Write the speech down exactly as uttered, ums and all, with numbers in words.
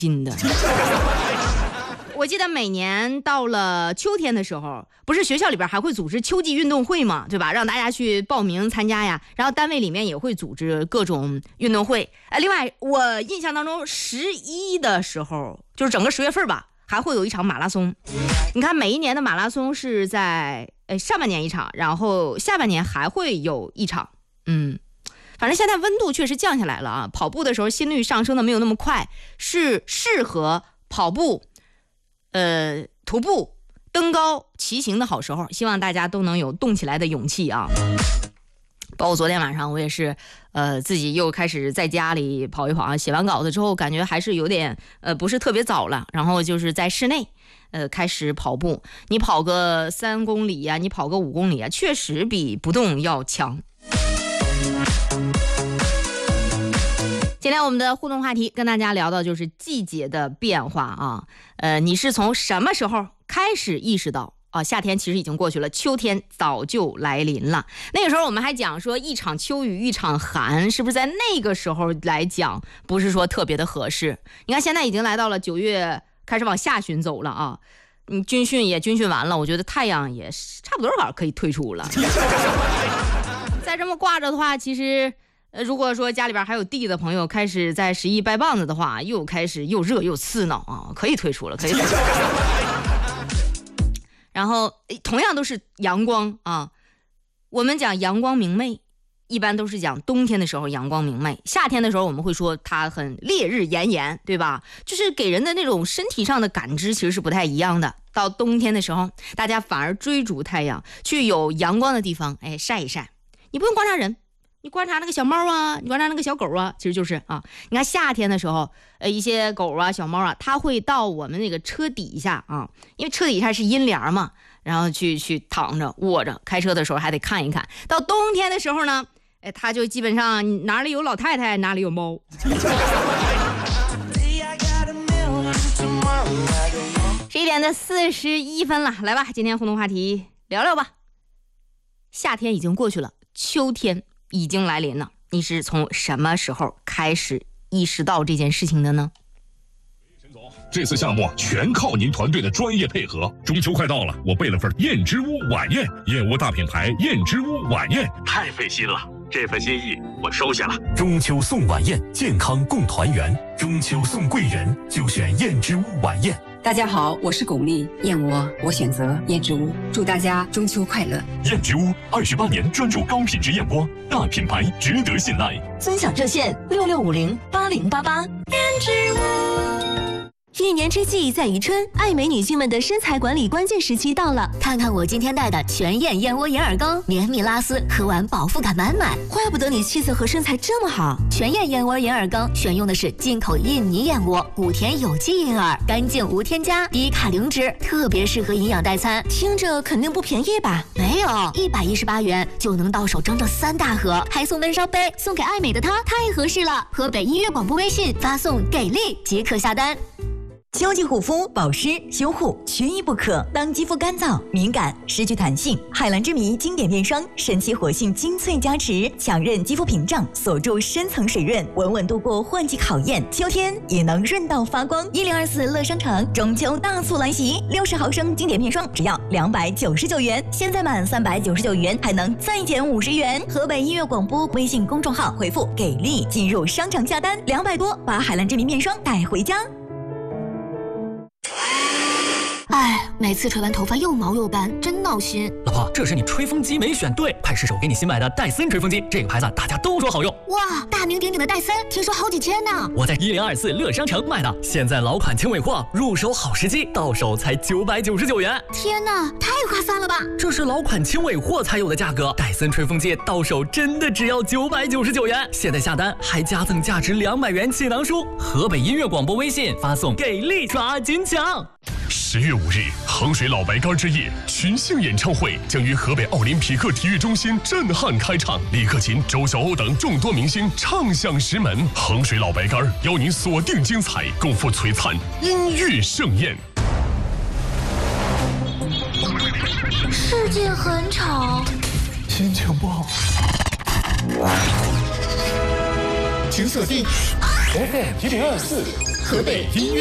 心的。我记得每年到了秋天的时候，不是学校里边还会组织秋季运动会嘛，对吧？让大家去报名参加呀。然后单位里面也会组织各种运动会。呃，另外我印象当中十一的时候，就是整个十月份吧，还会有一场马拉松。你看每一年的马拉松是在呃上半年一场，然后下半年还会有一场。嗯，反正现在温度确实降下来了啊，跑步的时候心率上升的没有那么快，是适合跑步。呃，徒步、登高、骑行的好时候，希望大家都能有动起来的勇气啊！包括昨天晚上我也是，呃，自己又开始在家里跑一跑啊。写完稿子之后，感觉还是有点呃不是特别早了，然后就是在室内，呃，开始跑步。你跑个三公里呀、啊，你跑个五公里啊，确实比不动要强。今天我们的互动话题跟大家聊到就是季节的变化啊，呃，你是从什么时候开始意识到啊，夏天其实已经过去了，秋天早就来临了？那个时候我们还讲说一场秋雨一场寒，是不是在那个时候来讲不是说特别的合适？你看现在已经来到了九月，开始往下旬走了啊，你军训也军训完了，我觉得太阳也差不多晚可以退出了。再这么挂着的话，其实。呃，如果说家里边还有地的朋友开始在十一掰棒子的话，又开始又热又刺挠啊，可以退出了，可以退出了。然后同样都是阳光啊，我们讲阳光明媚，一般都是讲冬天的时候阳光明媚，夏天的时候我们会说它很烈日炎炎，对吧？就是给人的那种身体上的感知其实是不太一样的。到冬天的时候，大家反而追逐太阳，去有阳光的地方，哎，晒一晒。你不用观察人。你观察那个小猫啊，你观察那个小狗啊，其实就是啊，你看夏天的时候，呃，一些狗啊、小猫啊，它会到我们那个车底下啊，因为车底下是阴凉嘛，然后去去躺着、卧着，开车的时候还得看一看。到冬天的时候呢，哎，它就基本上哪里有老太太，哪里有猫。十一点的四十一分了，来吧，今天互动话题聊聊吧。夏天已经过去了，秋天已经来临了，你是从什么时候开始意识到这件事情的呢？ 陈总，这次项目全靠您团队的专业配合。中秋快到了，我备了份燕之屋晚宴，燕窝大品牌燕之屋晚宴，太费心了，这份心意我收下了。 中秋送晚宴，健康共团圆。中秋送贵人，就选燕之屋晚宴。 大家好，我是巩俐，燕窝我选择燕之屋，祝大家中秋快乐。 燕之屋二十八年专注高品质燕窝，大品牌值得信赖。 尊享热线六六五零八零八八。燕之屋。一年之计在于春，爱美女性们的身材管理关键时期到了。看看我今天带的全燕燕窝眼耳膏，绵密拉丝，喝完饱腹感满满，怪不得你气色和身材这么好。全燕燕窝眼耳膏选用的是进口印尼燕窝，古田有机银耳，干净无添加，低卡零脂，特别适合营养代餐。听着肯定不便宜吧？没有，一百一十八元就能到手整整三大盒，还送温烧杯，送给爱美的她太合适了。河北音乐广播微信发送给力即可下单。 秋季护肤、保湿、修护缺一不可。当肌肤干燥、敏感、失去弹性，海蓝之谜经典面霜神奇活性精粹加持，强韧肌肤屏障，锁住深层水润，稳稳度过换季考验。秋天也能润到发光。一零二四乐商城中秋大促来袭，六十毫升经典面霜只要两百九十九元，现在满三百九十九元还能再减五十元。河北音乐广播微信公众号回复给力进入商场下单，两百多把海蓝之谜面霜带回家。 哎，每次吹完头发又毛又干，真闹心。 老婆，这是你吹风机没选对，快试手给你新买的戴森吹风机，这个牌子大家都说好用。 哇，大名鼎鼎的戴森，听说好几千呢。 我在一零二四乐商城买的，现在老款轻尾货，入手好时机，到手才九百九十九元。 天哪，太划算了吧！ 这是老款轻尾货才有的价格，戴森吹风机到手真的只要九百九十九元。现在下单还加赠价值两百元气囊书。河北音乐广播微信发送给力，抓紧抢。 十月五日，衡水老白干之夜群星演唱会将于河北奥林匹克体育中心震撼开唱，李克勤、周晓鸥等众多明星唱响石门。衡水老白干邀您锁定精彩，共赴璀璨音乐盛宴。 世界很吵， 心情不好，请锁定 F M 一零二四。 河北音乐。